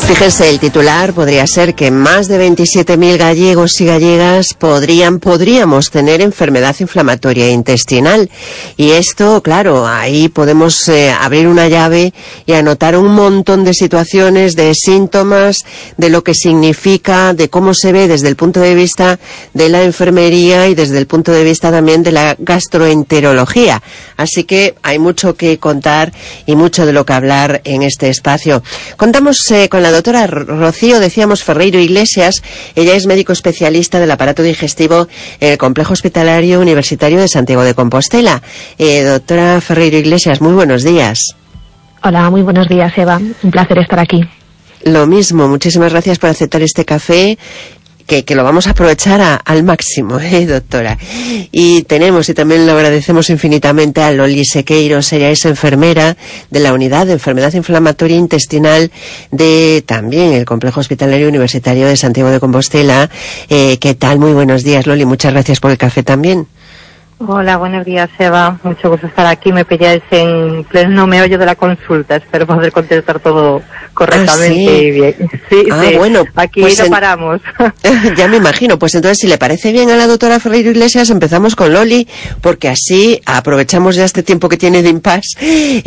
Fíjense, el titular podría ser que más de 27.000 gallegos y gallegas podríamos tener enfermedad inflamatoria intestinal. Y esto, claro, ahí podemos abrir una llave y anotar un montón de situaciones, de síntomas, de lo que significa, de cómo se ve desde el punto de vista de la enfermería y desde el punto de vista también de la gastroenterología. Así que hay mucho que contar y mucho de lo que hablar en este espacio. Contamos con la doctora Rocío, decíamos, Ferreiro Iglesias. Ella es médico especialista del aparato digestivo en el Complejo Hospitalario Universitario de Santiago de Compostela. Doctora Ferreiro Iglesias, muy buenos días. Hola, muy buenos días, Eva. Un placer estar aquí. Lo mismo, muchísimas gracias por aceptar este café. Que lo vamos a aprovechar al máximo, doctora. Y también lo agradecemos infinitamente a Loli Sequeiros. Ella es enfermera de la Unidad de Enfermedad Inflamatoria Intestinal de también el Complejo Hospitalario Universitario de Santiago de Compostela. ¿Qué tal? Muy buenos días, Loli. Muchas gracias por el café también. Hola, buenos días, Eva. Mucho gusto estar aquí. Me pilláis en pleno meollo de la consulta. Espero poder contestar todo correctamente y bien. Sí, bueno, aquí pues no paramos. Ya me imagino. Pues entonces, si le parece bien a la doctora Ferreiro Iglesias, empezamos con Loli, porque así aprovechamos ya este tiempo que tiene de impasse.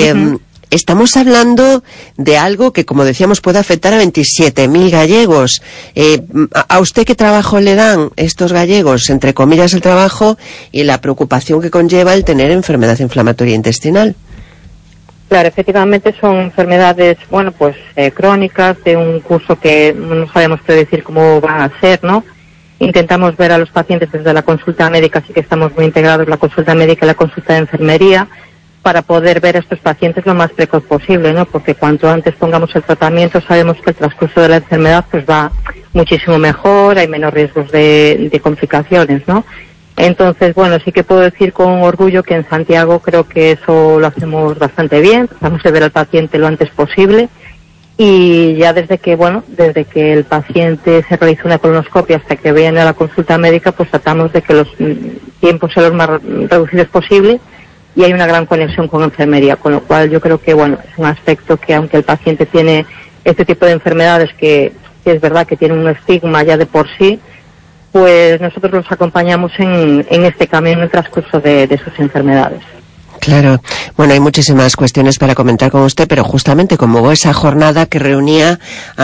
Estamos hablando de algo que, como decíamos, puede afectar a 27.000 gallegos. ¿A usted qué trabajo le dan estos gallegos? Entre comillas, el trabajo y la preocupación que conlleva el tener enfermedad inflamatoria intestinal. Claro, efectivamente son enfermedades, crónicas, de un curso que no sabemos predecir cómo van a ser, ¿no? Intentamos ver a los pacientes desde la consulta médica, así que estamos muy integrados, la consulta médica y la consulta de enfermería, para poder ver a estos pacientes lo más precoz posible, ¿no? Porque cuanto antes pongamos el tratamiento, sabemos que el transcurso de la enfermedad pues va muchísimo mejor, hay menos riesgos de complicaciones, ¿no? Entonces, sí que puedo decir con orgullo que en Santiago creo que eso lo hacemos bastante bien, tratamos de ver al paciente lo antes posible, y ya desde que el paciente se realiza una colonoscopia hasta que viene a la consulta médica, pues tratamos de que los tiempos sean los más reducidos posible. Y hay una gran conexión con enfermería, con lo cual yo creo que, es un aspecto que, aunque el paciente tiene este tipo de enfermedades que es verdad que tiene un estigma ya de por sí, pues nosotros los acompañamos en este camino, en el transcurso de sus enfermedades. Claro. Bueno, hay muchísimas cuestiones para comentar con usted, pero justamente como hubo esa jornada que reunía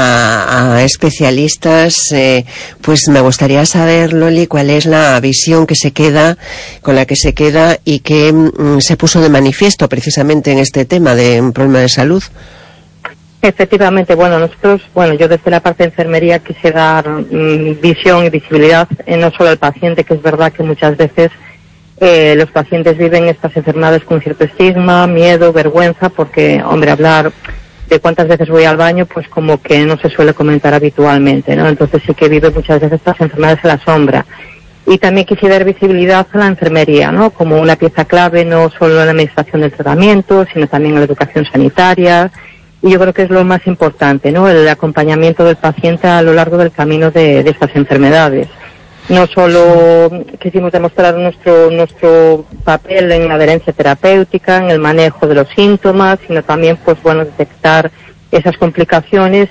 a especialistas, pues me gustaría saber, Loli, cuál es la visión con la que se queda y que se puso de manifiesto precisamente en este tema de un problema de salud. Efectivamente, nosotros, yo desde la parte de enfermería quise dar visión y visibilidad no solo al paciente, que es verdad que muchas veces los pacientes viven estas enfermedades con cierto estigma, miedo, vergüenza, porque, hablar de cuántas veces voy al baño, pues como que no se suele comentar habitualmente, ¿no? Entonces sí que vive muchas veces estas enfermedades en la sombra. Y también quise dar visibilidad a la enfermería, ¿no? Como una pieza clave, no solo en la administración del tratamiento, sino también en la educación sanitaria. Y yo creo que es lo más importante, ¿no? El acompañamiento del paciente a lo largo del camino de estas enfermedades. No solo quisimos demostrar nuestro papel en la adherencia terapéutica, en el manejo de los síntomas, sino también, detectar esas complicaciones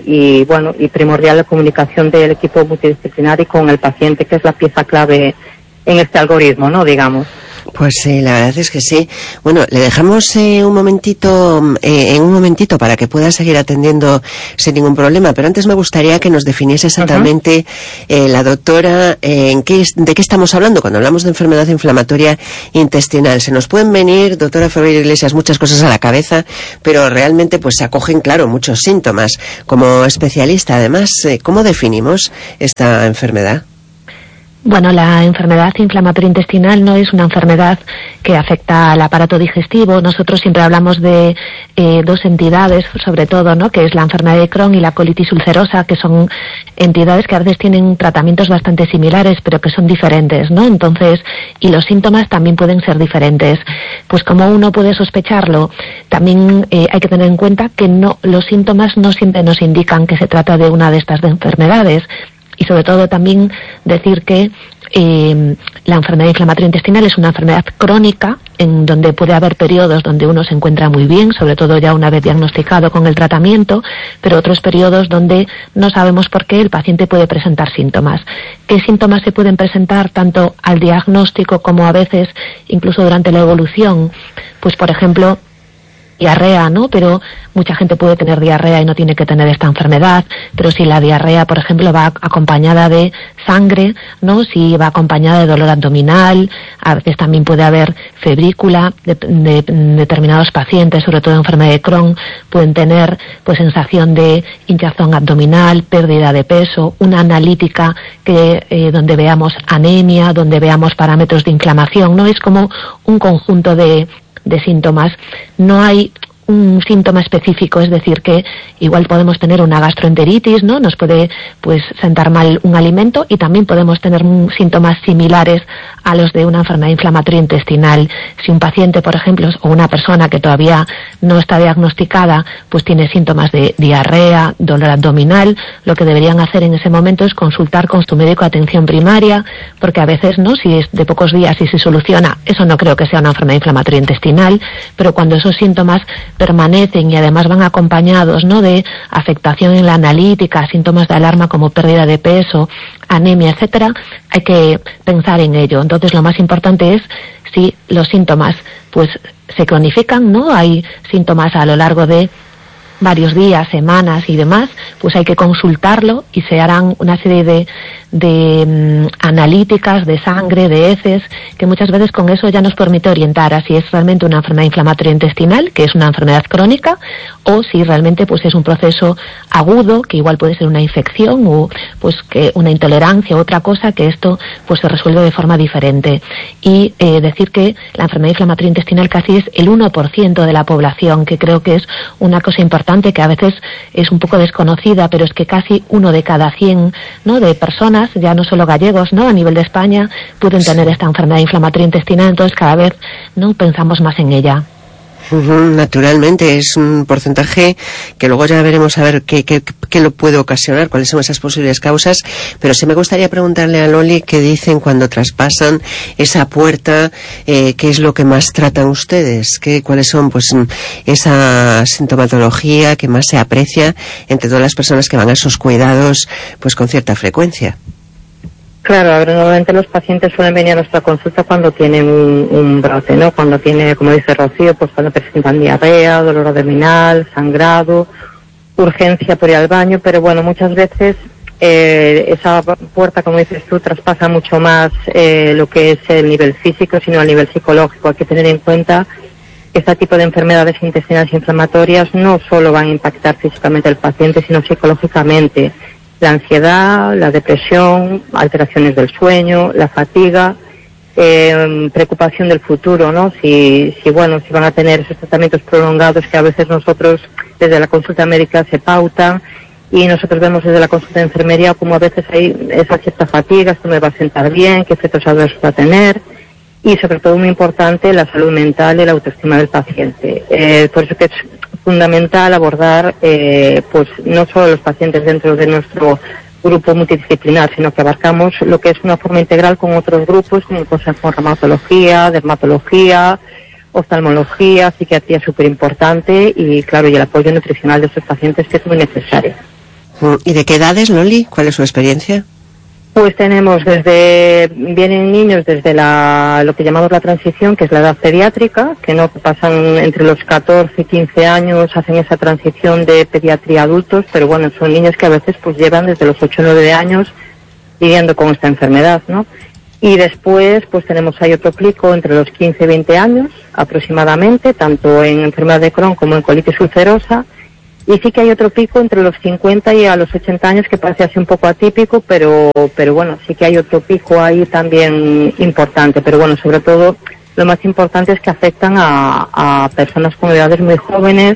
y primordial la comunicación del equipo multidisciplinario con el paciente, que es la pieza clave en este algoritmo, ¿no? Digamos. Pues sí, la verdad es que sí. Bueno, le dejamos un momentito para que pueda seguir atendiendo sin ningún problema, pero antes me gustaría que nos definiese exactamente la doctora de qué estamos hablando cuando hablamos de enfermedad inflamatoria intestinal. Se nos pueden venir, doctora Ferreiro Iglesias, muchas cosas a la cabeza, pero realmente pues se acogen, claro, muchos síntomas. Como especialista, además, ¿cómo definimos esta enfermedad? Bueno, la enfermedad inflamatoria intestinal no es una enfermedad que afecta al aparato digestivo. Nosotros siempre hablamos de dos entidades, sobre todo, ¿no? Que es la enfermedad de Crohn y la colitis ulcerosa, que son entidades que a veces tienen tratamientos bastante similares, pero que son diferentes, ¿no? Entonces, y los síntomas también pueden ser diferentes. Pues como uno puede sospecharlo, también hay que tener en cuenta que los síntomas no siempre nos indican que se trata de una de estas enfermedades. Y sobre todo también decir que la enfermedad inflamatoria intestinal es una enfermedad crónica en donde puede haber periodos donde uno se encuentra muy bien, sobre todo ya una vez diagnosticado con el tratamiento, pero otros periodos donde no sabemos por qué el paciente puede presentar síntomas. ¿Qué síntomas se pueden presentar tanto al diagnóstico como a veces incluso durante la evolución? Pues por ejemplo, diarrea, ¿no? Pero mucha gente puede tener diarrea y no tiene que tener esta enfermedad, pero si la diarrea, por ejemplo, va acompañada de sangre, ¿no? Si va acompañada de dolor abdominal, a veces también puede haber febrícula, de determinados pacientes, sobre todo enfermedad de Crohn, pueden tener pues sensación de hinchazón abdominal, pérdida de peso, una analítica que donde veamos anemia, donde veamos parámetros de inflamación, ¿no? Es como un conjunto de síntomas. No hay un síntoma específico, es decir, que igual podemos tener una gastroenteritis, ¿no? Nos puede pues sentar mal un alimento y también podemos tener síntomas similares a los de una enfermedad inflamatoria intestinal. Si un paciente, por ejemplo, o una persona que todavía no está diagnosticada, pues tiene síntomas de diarrea, dolor abdominal, lo que deberían hacer en ese momento es consultar con su médico de atención primaria, porque a veces, ¿no? Si es de pocos días y se soluciona, eso no creo que sea una enfermedad inflamatoria intestinal, pero cuando esos síntomas permanecen y además van acompañados, ¿no? De afectación en la analítica, síntomas de alarma como pérdida de peso, anemia, etcétera, hay que pensar en ello. Entonces lo más importante es si los síntomas pues se cronifican, ¿no? Hay síntomas a lo largo de varios días, semanas y demás, pues hay que consultarlo y se harán una serie de analíticas de sangre, de heces, que muchas veces con eso ya nos permite orientar a si es realmente una enfermedad inflamatoria intestinal, que es una enfermedad crónica, o si realmente pues es un proceso agudo, que igual puede ser una infección o pues que una intolerancia o otra cosa, que esto pues se resuelve de forma diferente. Y decir que la enfermedad inflamatoria intestinal casi es el 1% de la población, que creo que es una cosa importante que a veces es un poco desconocida, pero es que casi 1 de cada 100, ¿no? de personas, ya no solo gallegos, ¿no? a nivel de España, pueden tener esta enfermedad inflamatoria intestinal, entonces cada vez no pensamos más en ella. Naturalmente, es un porcentaje que luego ya veremos a ver qué lo puede ocasionar, cuáles son esas posibles causas, pero sí me gustaría preguntarle a Loli qué dicen cuando traspasan esa puerta, qué es lo que más tratan ustedes, cuáles son pues esa sintomatología que más se aprecia entre todas las personas que van a esos cuidados pues con cierta frecuencia. Claro, normalmente los pacientes suelen venir a nuestra consulta cuando tienen un brote, ¿no? Cuando tiene, como dice Rocío, pues cuando presentan diarrea, dolor abdominal, sangrado, urgencia por ir al baño, pero bueno, muchas veces esa puerta, como dices tú, traspasa mucho más lo que es el nivel físico, sino el nivel psicológico. Hay que tener en cuenta que este tipo de enfermedades intestinales inflamatorias no solo van a impactar físicamente al paciente, sino psicológicamente. La ansiedad, la depresión, alteraciones del sueño, la fatiga, preocupación del futuro, ¿no? Si van a tener esos tratamientos prolongados que a veces nosotros desde la consulta médica se pautan y nosotros vemos desde la consulta de enfermería como a veces hay esa cierta fatiga, esto me va a sentar bien, qué efectos adversos va a tener y sobre todo muy importante la salud mental y la autoestima del paciente. Por eso que es fundamental abordar pues no solo los pacientes dentro de nuestro grupo multidisciplinar, sino que abarcamos lo que es una forma integral con otros grupos como cosas como reumatología, dermatología, oftalmología, psiquiatría súper importante y claro, y el apoyo nutricional de estos pacientes que es muy necesario. ¿Y de qué edades, Loli? ¿Cuál es su experiencia? Pues vienen niños desde lo que llamamos la transición, que es la edad pediátrica, que no pasan entre los 14 y 15 años, hacen esa transición de pediatría a adultos, pero bueno, son niños que a veces pues llevan desde los 8 o 9 años viviendo con esta enfermedad, ¿no? Y después pues tenemos ahí otro pico entre los 15 y 20 años aproximadamente, tanto en enfermedad de Crohn como en colitis ulcerosa. Y sí que hay otro pico entre los 50 y a los 80 años que parece así un poco atípico, pero bueno, sí que hay otro pico ahí también importante. Pero bueno, sobre todo lo más importante es que afectan a personas con edades muy jóvenes,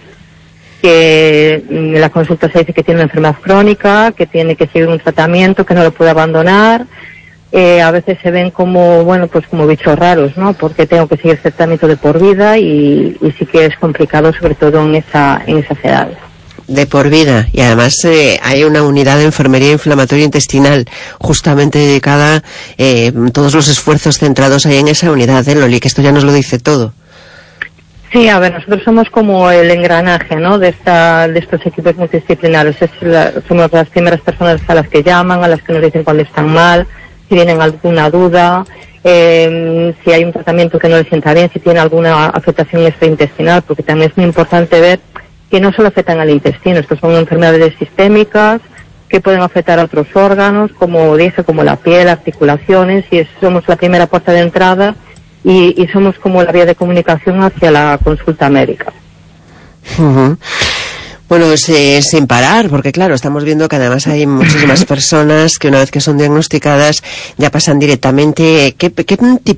que en la consulta se dice que tiene una enfermedad crónica, que tiene que seguir un tratamiento, que no lo puede abandonar. A veces se ven como, bueno, pues como bichos raros, ¿no? Porque tengo que seguir el tratamiento de por vida y sí que es complicado, sobre todo en esas edades. De por vida. Y además hay una unidad de enfermería inflamatoria intestinal justamente dedicada, todos los esfuerzos centrados ahí en esa unidad, Loli, que esto ya nos lo dice todo. Sí, a ver, nosotros somos como el engranaje, ¿no?, de estos equipos multidisciplinarios. Somos las primeras personas a las que llaman, a las que nos dicen cuando están mal, si tienen alguna duda, si hay un tratamiento que no les sienta bien, si tiene alguna afectación extraintestinal, porque también es muy importante ver que no solo afectan al intestino, estos son enfermedades sistémicas que pueden afectar a otros órganos, como dije, como la piel, articulaciones, y somos la primera puerta de entrada y somos como la vía de comunicación hacia la consulta médica. Uh-huh. Bueno, sin parar, porque claro, estamos viendo que además hay muchísimas personas que una vez que son diagnosticadas ya pasan directamente. ¿Qué tipo